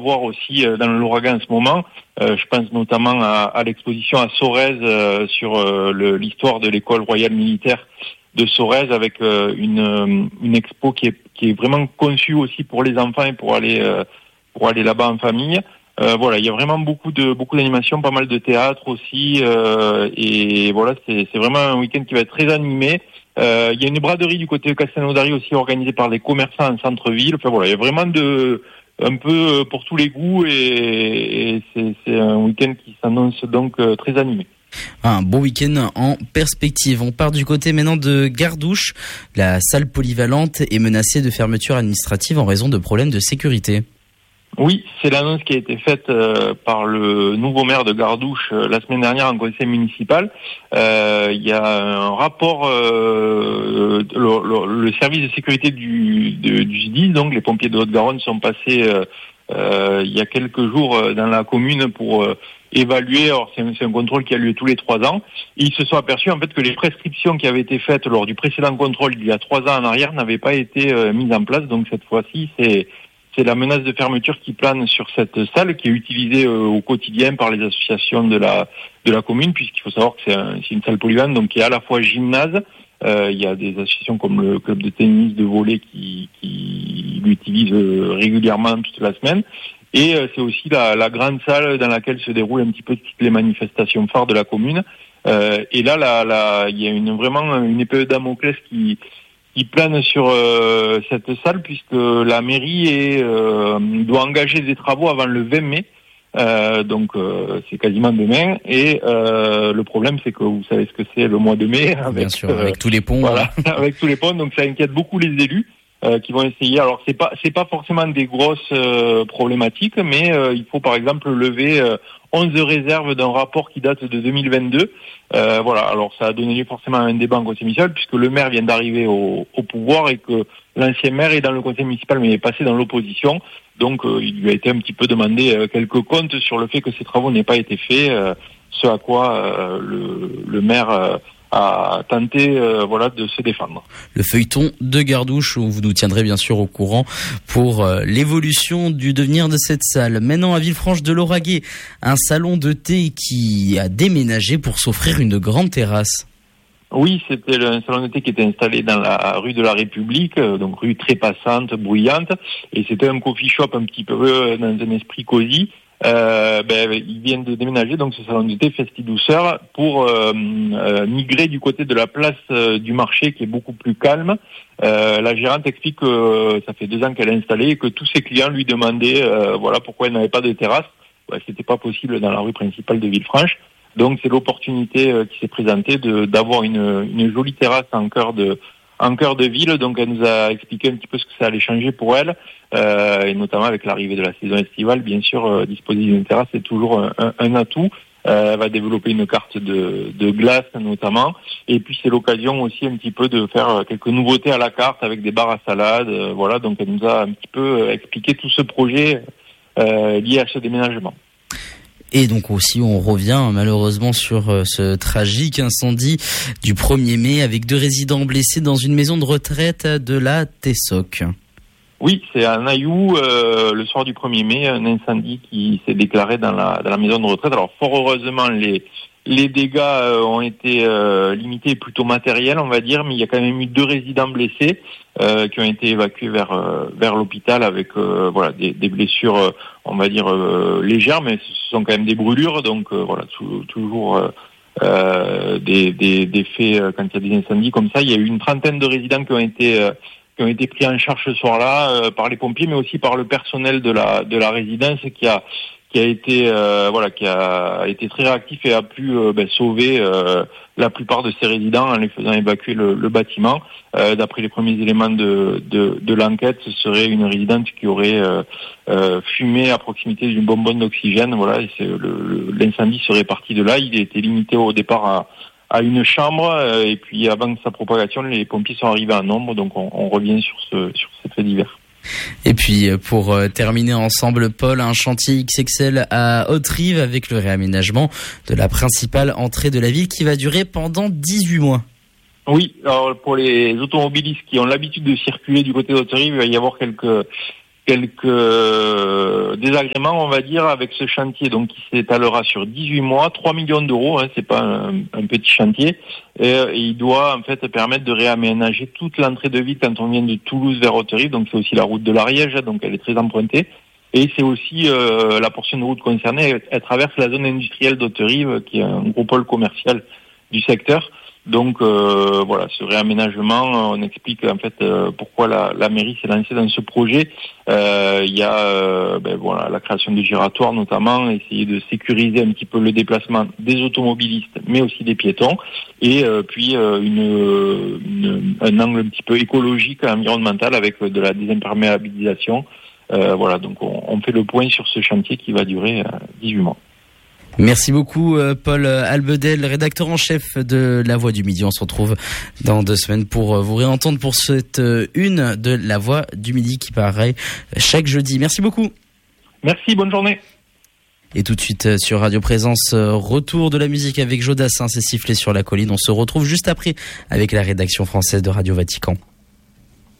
voir aussi dans l'ouragan en ce moment. Je pense notamment à l'exposition à Sorèze sur l'histoire de l'école royale militaire de Sorèze, avec une expo qui est vraiment conçue aussi pour les enfants et pour aller là-bas en famille. Voilà, il y a vraiment beaucoup d'animations, pas mal de théâtre aussi, et voilà, c'est vraiment un week-end qui va être très animé. Il y a une braderie du côté de Castelnaudary aussi organisée par des commerçants en centre-ville. Enfin voilà, il y a vraiment un peu pour tous les goûts, et c'est un week-end qui s'annonce donc très animé. Un beau week-end en perspective. On part du côté maintenant de Gardouch. La salle polyvalente est menacée de fermeture administrative en raison de problèmes de sécurité. Oui, c'est l'annonce qui a été faite par le nouveau maire de Gardouch la semaine dernière en conseil municipal. Il y a un rapport, le service de sécurité du SDIS, donc les pompiers de Haute-Garonne, sont passés il y a quelques jours dans la commune pour évaluer. Alors c'est un contrôle qui a lieu tous les 3 ans. Et ils se sont aperçus en fait que les prescriptions qui avaient été faites lors du précédent contrôle il y a 3 ans en arrière n'avaient pas été mises en place. Donc cette fois-ci, c'est la menace de fermeture qui plane sur cette salle, qui est utilisée au quotidien par les associations de la commune, puisqu'il faut savoir que c'est une salle polyvalente, donc qui est à la fois gymnase. Il y a des associations comme le club de tennis, de volley qui l'utilisent régulièrement toute la semaine. Et c'est aussi la grande salle dans laquelle se déroulent un petit peu toutes les manifestations phares de la commune. Et là, il y a vraiment une épée de Damoclès qui plane sur cette salle, puisque la mairie doit engager des travaux avant le 20 mai. Donc c'est quasiment demain. Et le problème, c'est que vous savez ce que c'est le mois de mai. Bien sûr, avec tous les ponts. Voilà, avec tous les ponts. Donc ça inquiète beaucoup les élus qui vont essayer. Alors c'est pas forcément des grosses problématiques, mais il faut par exemple lever 11 réserves d'un rapport qui date de 2022. Voilà, alors ça a donné lieu forcément à un débat en conseil municipal, puisque le maire vient d'arriver au pouvoir et que l'ancien maire est dans le conseil municipal mais est passé dans l'opposition. Donc il lui a été un petit peu demandé quelques comptes sur le fait que ces travaux n'aient pas été faits, ce à quoi le maire a tenté de se défendre. Le feuilleton de Gardouch, où vous nous tiendrez bien sûr au courant pour l'évolution du devenir de cette salle. Maintenant à Villefranche-de-Lauragais, un salon de thé qui a déménagé pour s'offrir une grande terrasse. Oui, c'était un salon de thé qui était installé dans la rue de la République, donc rue très passante, bruyante, et c'était un coffee shop un petit peu dans un esprit cosy. Ils viennent de déménager, donc ce salon de thé Festi Douceur, pour migrer du côté de la place du marché, qui est beaucoup plus calme. La gérante explique que ça fait 2 ans qu'elle est installée et que tous ses clients lui demandaient pourquoi elle n'avait pas de terrasse. C'était pas possible dans la rue principale de Villefranche. Donc c'est l'opportunité qui s'est présentée d'avoir une jolie terrasse en cœur de ville. Donc elle nous a expliqué un petit peu ce que ça allait changer pour elle, et notamment avec l'arrivée de la saison estivale, bien sûr, disposer d'une terrasse c'est toujours un atout. Elle va développer une carte de glace notamment, et puis c'est l'occasion aussi un petit peu de faire quelques nouveautés à la carte avec des bars à salade. Voilà, donc elle nous a un petit peu expliqué tout ce projet lié à ce déménagement. Et donc aussi, on revient malheureusement sur ce tragique incendie du 1er mai avec 2 résidents blessés dans une maison de retraite de la Tessoc. Oui, c'est à Nailloux, le soir du 1er mai, un incendie qui s'est déclaré dans la maison de retraite. Alors fort heureusement, les dégâts ont été limités, plutôt matériels, on va dire, mais il y a quand même eu 2 résidents blessés qui ont été évacués vers l'hôpital avec des blessures, on va dire légères, mais ce sont quand même des brûlures, donc toujours des faits quand il y a des incendies comme ça. Il y a eu une trentaine de résidents qui ont été pris en charge ce soir-là par les pompiers, mais aussi par le personnel de la résidence qui a été très réactif et a pu sauver la plupart de ces résidents en les faisant évacuer le bâtiment. D'après les premiers éléments de l'enquête, ce serait une résidente qui aurait fumé à proximité d'une bonbonne d'oxygène. Voilà, et l'incendie serait parti de là. Il était limité au départ à une chambre, et puis avant sa propagation, les pompiers sont arrivés en nombre. Donc on revient sur ces faits divers. Et puis pour terminer ensemble, Paul, un chantier XXL à Haute-Rive avec le réaménagement de la principale entrée de la ville qui va durer pendant 18 mois. Oui, alors pour les automobilistes qui ont l'habitude de circuler du côté d'Haute-Rive, il va y avoir quelques quelques désagréments, on va dire, avec ce chantier, donc qui s'étalera sur 18 mois, 3 millions d'euros, hein, c'est pas un petit chantier, et il doit en fait permettre de réaménager toute l'entrée de ville quand on vient de Toulouse vers Haute-Rive, donc c'est aussi la route de l'Ariège, donc elle est très empruntée, et c'est aussi la portion de route concernée, elle traverse la zone industrielle d'Haute-Rive, qui est un gros pôle commercial du secteur. Donc voilà, ce réaménagement, on explique en fait pourquoi la mairie s'est lancée dans ce projet. Il y a la création de giratoires notamment, essayer de sécuriser un petit peu le déplacement des automobilistes, mais aussi des piétons, et puis un angle un petit peu écologique, environnemental avec de la désimperméabilisation. Voilà, donc on fait le point sur ce chantier qui va durer 18 mois. Merci beaucoup Paul Albedel, rédacteur en chef de La Voix du Midi. On se retrouve dans 2 semaines pour vous réentendre pour cette une de La Voix du Midi qui paraît chaque jeudi. Merci beaucoup. Merci, bonne journée. Et tout de suite sur Radio Présence, retour de la musique avec Jodassin, c'est sifflé sur la colline. On se retrouve juste après avec la rédaction française de Radio Vatican.